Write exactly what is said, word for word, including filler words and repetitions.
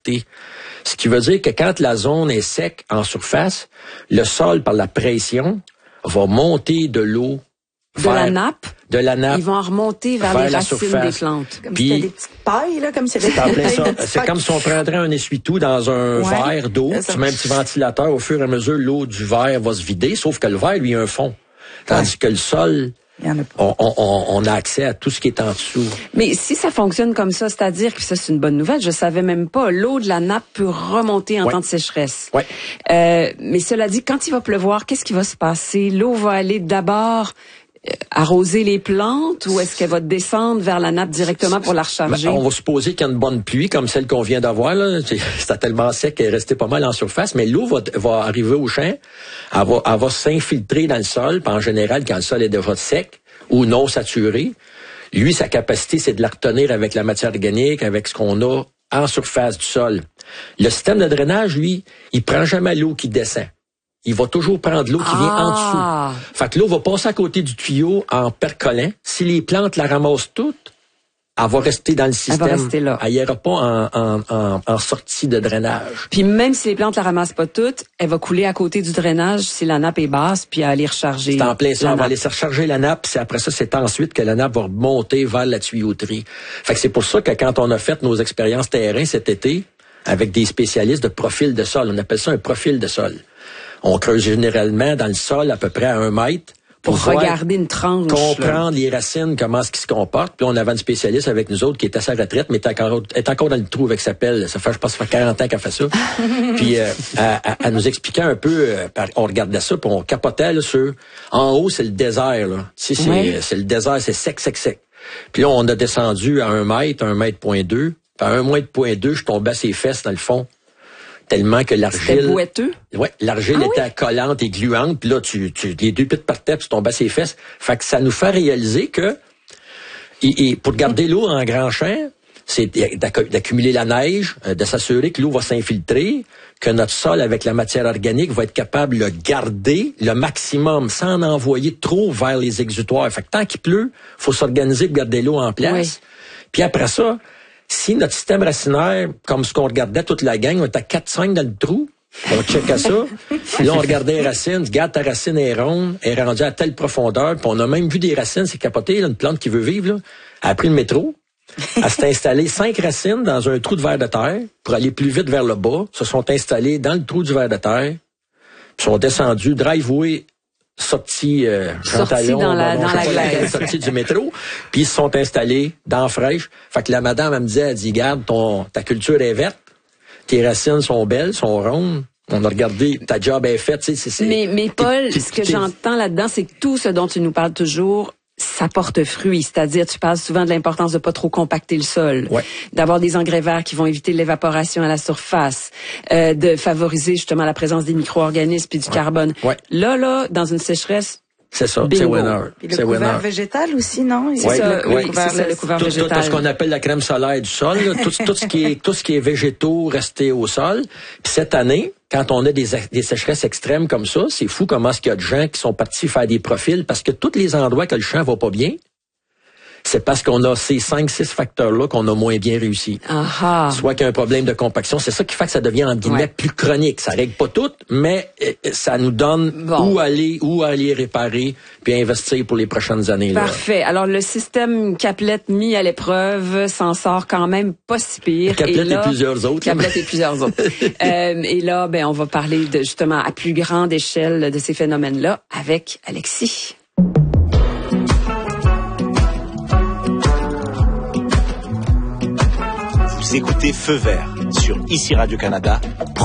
Ce qui veut dire que quand la zone est sec en surface, le sol, par la pression, va monter de l'eau de vers, la nappe. De la nappe. Ils vont en remonter vers, vers les racines surface. Des plantes. Comme Puis, si c'était des petites pailles, là, comme si c'était c'est en plein ça. C'est comme si on prendrait un essuie-tout dans un ouais, verre d'eau, tu mets un petit ventilateur, au fur et à mesure, l'eau du verre va se vider, sauf que le verre, lui, a un fond. Tandis ouais. que le sol, on, on, on a accès à tout ce qui est en dessous. Mais si ça fonctionne comme ça, c'est-à-dire que ça, c'est une bonne nouvelle, je savais même pas, l'eau de la nappe peut remonter en ouais. temps de sécheresse. Ouais. Euh, mais cela dit, quand il va pleuvoir, qu'est-ce qui va se passer? L'eau va aller d'abord euh, arroser les plantes ou est-ce qu'elle va descendre vers la nappe directement pour la recharger? Ben, on va supposer qu'il y a une bonne pluie comme celle qu'on vient d'avoir. Là. C'était tellement sec qu'elle est restée pas mal en surface, mais l'eau va, va arriver au champ, elle va, elle va s'infiltrer dans le sol, puis en général, quand le sol est déjà sec ou non saturé, lui, sa capacité, c'est de la retenir avec la matière organique, avec ce qu'on a en surface du sol. Le système de drainage, lui, il prend jamais l'eau qui descend. Il va toujours prendre l'eau qui ah. vient en dessous. Fait que l'eau va passer à côté du tuyau en percolant. Si les plantes la ramassent toutes, elle va rester dans le système. Elle va rester là. Elle n'ira pas en, en, en, en sortie de drainage. Puis même si les plantes la ramassent pas toutes, elle va couler à côté du drainage si la nappe est basse, puis aller recharger. C'est en plein ça. On va aller se recharger la nappe, puis après ça, c'est ensuite que la nappe va remonter vers la tuyauterie. Fait que c'est pour ça que quand on a fait nos expériences terrain cet été, avec des spécialistes de profil de sol, on appelle ça un profil de sol. On creuse généralement dans le sol à peu près à un mètre. Pour, pour regarder une tranche. Comprendre là. Les racines, comment est-ce qu'ils se comportent. Puis on avait une spécialiste avec nous autres qui est à sa retraite, mais est encore, est encore dans le trou avec sa pelle. Ça fait, je pense, ça fait quarante ans qu'elle fait ça. Puis euh, elle, elle nous expliquait un peu, euh, on regardait ça, puis on capotait là, sur... En haut, c'est le désert. Là. Tu sais, c'est, oui. c'est le désert, c'est sec, sec, sec. Puis là, on a descendu à un mètre, un mètre point deux. Puis à un mètre point deux, je tombais à ses fesses dans le fond. Tellement que l'argile... C'était boiteux? Ouais, l'argile ah, était oui? collante et gluante. Puis là, tu, tu, les deux pieds partaient, puis tu tombais à ses fesses. Fait que ça nous fait réaliser que, et, et pour garder l'eau en grand champ, c'est d'accumuler la neige, de s'assurer que l'eau va s'infiltrer, que notre sol, avec la matière organique, va être capable de le garder le maximum sans en envoyer trop vers les exutoires. Fait que tant qu'il pleut, faut s'organiser pour garder l'eau en place. Oui. Puis après ça, si notre système racinaire, comme ce qu'on regardait toute la gang, on était à quatre cinq dans le trou, on checkait ça, puis là on regardait les racines, regarde ta racine est ronde, elle est rendue à telle profondeur, puis on a même vu des racines, c'est capoté, là, une plante qui veut vivre, là, elle a pris le métro, elle s'est installée cinq racines dans un trou de verre de terre pour aller plus vite vers le bas, se sont installées dans le trou du verre de terre, puis sont descendues, driveway, sortis euh, sortis dans la, dans la glace, sortis du métro, puis ils se sont installés dans la fraîche. Fait que la madame elle me disait, elle dit, garde, ton ta culture est verte, tes racines sont belles, sont rondes. On a regardé, ta job est faite, tu sais, c'est. Mais mais Paul, t'es, t'es, ce que t'es... j'entends là-dedans, c'est que tout ce dont tu nous parles toujours, ça porte fruit, c'est-à-dire tu parles souvent de l'importance de pas trop compacter le sol, ouais. d'avoir des engrais verts qui vont éviter l'évaporation à la surface, euh, de favoriser justement la présence des micro-organismes puis du ouais. carbone. Ouais. Là, là, dans une sécheresse, c'est ça, bingo. c'est winner. Puis le c'est couvert winner. végétal aussi, non? C'est ouais, ça, le, oui, ouais. c'est ça, le couvert tout, végétal. Tout ce qu'on appelle la crème solaire du sol, là, tout, tout ce qui est tout ce qui est végétaux restés au sol. Puis cette année, quand on a des, des sécheresses extrêmes comme ça, c'est fou comment est-ce qu'il y a de gens qui sont partis faire des profils parce que tous les endroits que le champ va pas bien, c'est parce qu'on a ces cinq six facteurs-là qu'on a moins bien réussi. Aha. Soit qu'il y a un problème de compaction. C'est ça qui fait que ça devient, en guillemets, ouais. plus chronique. Ça règle pas tout, mais ça nous donne bon. où aller, où aller réparer, puis investir pour les prochaines années. Parfait. Là. Alors, le système Caplet mis à l'épreuve s'en sort quand même pas si pire. Caplet et, là, et plusieurs autres. Caplet et plusieurs autres. euh, et là, ben, on va parler de, justement, à plus grande échelle de ces phénomènes-là avec Alexis. Vous écoutez Feu Vert sur Ici Radio-Canada.